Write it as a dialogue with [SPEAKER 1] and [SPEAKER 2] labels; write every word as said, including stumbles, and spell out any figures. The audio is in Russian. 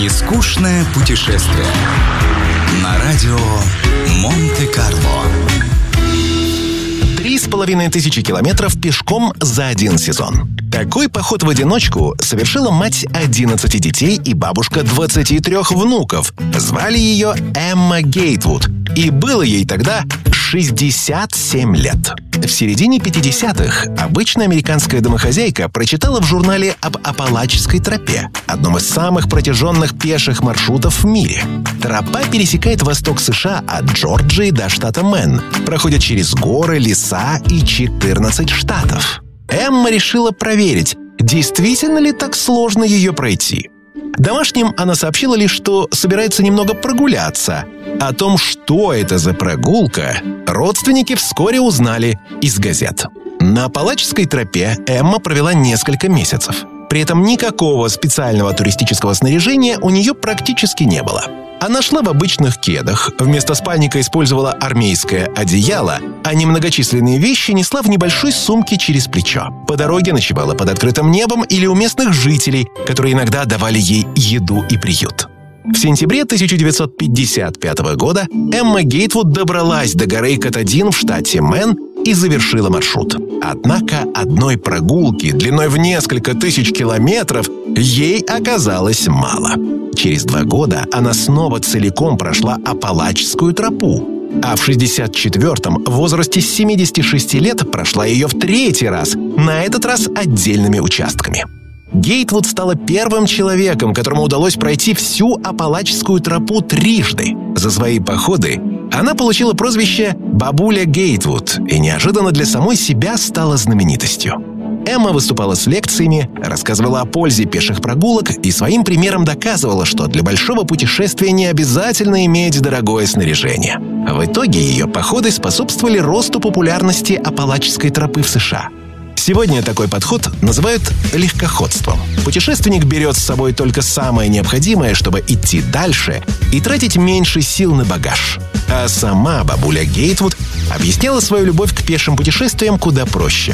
[SPEAKER 1] Нескучное путешествие на радио Монте-Карло.
[SPEAKER 2] Три с половиной тысячи километров пешком за один сезон. Такой поход в одиночку совершила мать одиннадцати детей и бабушка двадцати трёх внуков. Звали ее Эмма Гейтвуд. И было ей тогда шестьдесят семь лет. В середине пятидесятых обычная американская домохозяйка прочитала в журнале об Апалачской тропе, одном из самых протяженных пеших маршрутов в мире. Тропа пересекает восток США от Джорджии до штата Мэн, проходит через горы, леса и четырнадцать штатов. Эмма решила проверить, действительно ли так сложно ее пройти. Домашним она сообщила лишь, что собирается немного прогуляться. О том, что это за прогулка, родственники вскоре узнали из газет. На Апалачской тропе Эмма провела несколько месяцев. При этом никакого специального туристического снаряжения у нее практически не было. Она шла в обычных кедах, вместо спальника использовала армейское одеяло, а немногочисленные вещи несла в небольшой сумке через плечо. По дороге ночевала под открытым небом или у местных жителей, которые иногда давали ей еду и приют. В сентябре тысяча девятьсот пятьдесят пятого года Эмма Гейтвуд добралась до горы Катадин в штате Мэн и завершила маршрут. Однако одной прогулки длиной в несколько тысяч километров ей оказалось мало. Через два года она снова целиком прошла Апалачскую тропу, а в шестьдесят четвёртом в возрасте семидесяти шести лет прошла ее в третий раз, на этот раз отдельными участками. Гейтвуд стала первым человеком, которому удалось пройти всю Апалачскую тропу трижды. За свои походы она получила прозвище «Бабуля Гейтвуд» и неожиданно для самой себя стала знаменитостью. Эмма выступала с лекциями, рассказывала о пользе пеших прогулок и своим примером доказывала, что для большого путешествия не обязательно иметь дорогое снаряжение. В итоге ее походы способствовали росту популярности Апалачской тропы в США. Сегодня такой подход называют легкоходством. Путешественник берет с собой только самое необходимое, чтобы идти дальше и тратить меньше сил на багаж. А сама бабуля Гейтвуд объясняла свою любовь к пешим путешествиям куда проще.